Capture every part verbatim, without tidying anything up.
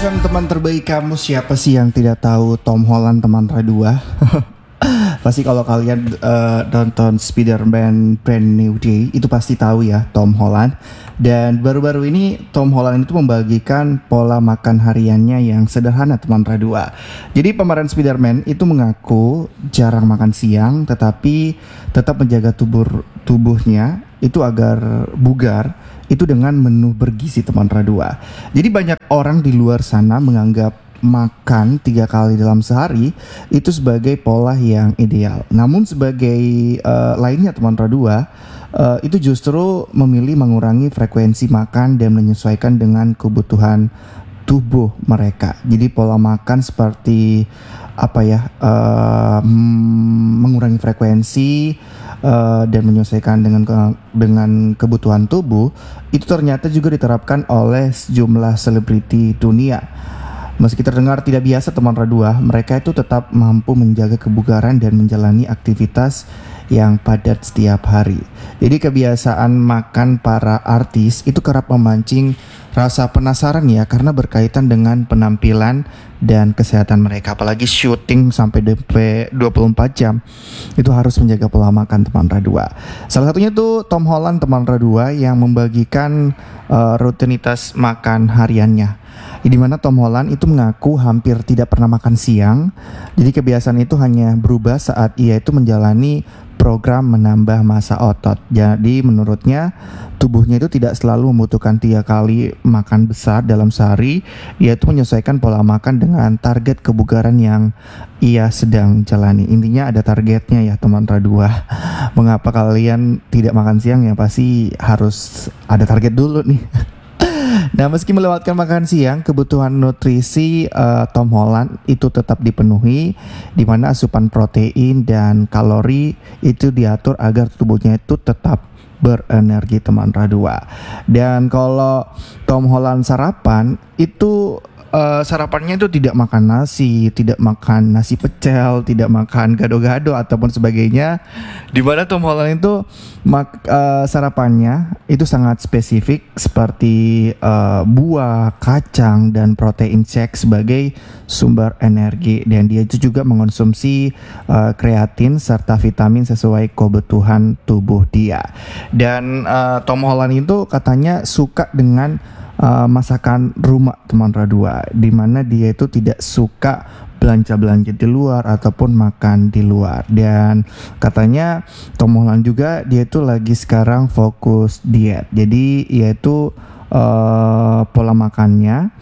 F M teman terbaik kamu, siapa sih yang tidak tahu Tom Holland teman dua? Pasti kalau kalian uh, nonton Spider-Man Brand New Day itu pasti tahu ya Tom Holland. Dan baru-baru ini Tom Holland itu membagikan pola makan hariannya yang sederhana teman dua. Jadi pemeran Spider-Man itu mengaku jarang makan siang, tetapi tetap menjaga tubuh tubuhnya itu agar bugar itu dengan menu bergizi teman dua. Jadi banyak orang di luar sana menganggap makan tiga kali dalam sehari itu sebagai pola yang ideal. Namun sebagai uh, lainnya teman dua uh, itu justru memilih mengurangi frekuensi makan dan menyesuaikan dengan kebutuhan tubuh mereka. Jadi pola makan seperti apa ya uh, mengurangi frekuensi uh, dan menyesuaikan dengan ke, dengan kebutuhan tubuh itu ternyata juga diterapkan oleh sejumlah selebriti dunia. Meski terdengar tidak biasa teman dua, mereka itu tetap mampu menjaga kebugaran dan menjalani aktivitas yang padat setiap hari. Jadi kebiasaan makan para artis itu kerap memancing rasa penasaran ya, karena berkaitan dengan penampilan dan kesehatan mereka. Apalagi syuting sampai dua puluh empat jam itu harus menjaga pola makan teman dua. Salah satunya tuh Tom Holland teman dua yang membagikan uh, rutinitas makan hariannya, di mana Tom Holland itu mengaku hampir tidak pernah makan siang. Jadi kebiasaan itu hanya berubah saat ia itu menjalani program menambah massa otot. Jadi menurutnya tubuhnya itu tidak selalu membutuhkan tiga kali makan besar dalam sehari. Ia itu menyesuaikan pola makan dengan target kebugaran yang ia sedang jalani. Intinya ada targetnya ya teman dua. Mengapa kalian tidak makan siang? Ya pasti harus ada target dulu nih. Nah, meski melewatkan makan siang, kebutuhan nutrisi uh, Tom Holland itu tetap dipenuhi, di mana asupan protein dan kalori itu diatur agar tubuhnya itu tetap berenergi teman dua. Dan kalau Tom Holland sarapan itu Uh, sarapannya itu tidak makan nasi, tidak makan nasi pecel, tidak makan gado-gado ataupun sebagainya. Di mana Tom Holland itu mak- uh, sarapannya itu sangat spesifik seperti uh, buah, kacang dan protein shake sebagai sumber energi, dan dia itu juga mengonsumsi uh, kreatin serta vitamin sesuai kebutuhan tubuh dia. Dan uh, Tom Holland itu katanya suka dengan Uh, masakan rumah teman dua, di mana dia itu tidak suka belanja-belanja di luar ataupun makan di luar. Dan katanya Tom Holland juga dia itu lagi sekarang fokus diet. Jadi yaitu uh, pola makannya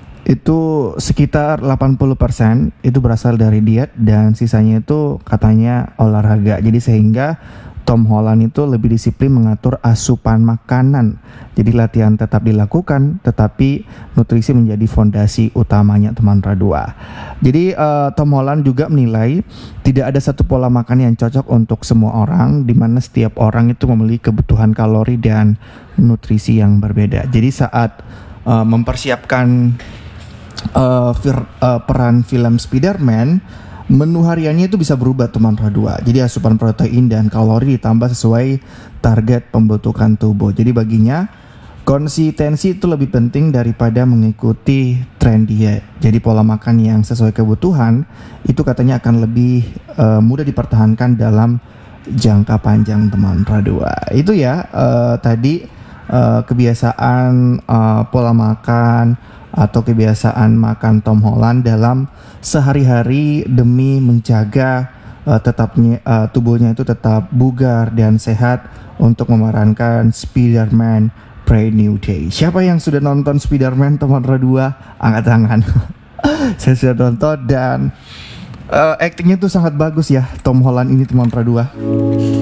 itu sekitar delapan puluh persen itu berasal dari diet dan sisanya itu katanya olahraga. Jadi sehingga Tom Holland itu lebih disiplin mengatur asupan makanan. Jadi latihan tetap dilakukan, tetapi nutrisi menjadi fondasi utamanya teman dua. Jadi uh, Tom Holland juga menilai tidak ada satu pola makan yang cocok untuk semua orang, di mana setiap orang itu memiliki kebutuhan kalori dan nutrisi yang berbeda. Jadi saat uh, mempersiapkan uh, fir- uh, peran film Spider-Man, menu hariannya itu bisa berubah teman dua. Jadi asupan protein dan kalori ditambah sesuai target pembentukan tubuh. Jadi baginya konsistensi itu lebih penting daripada mengikuti tren diet. Jadi pola makan yang sesuai kebutuhan itu katanya akan lebih uh, mudah dipertahankan dalam jangka panjang teman dua. Itu ya uh, tadi uh, kebiasaan uh, pola makan atau kebiasaan makan Tom Holland dalam sehari-hari demi menjaga uh, tetapnya uh, tubuhnya itu tetap bugar dan sehat untuk memerankan Spider-Man Brand New Day. Siapa yang sudah nonton Spider-Man teman dua? Angkat tangan. Saya sudah nonton dan uh, aktingnya tuh sangat bagus ya Tom Holland ini teman dua.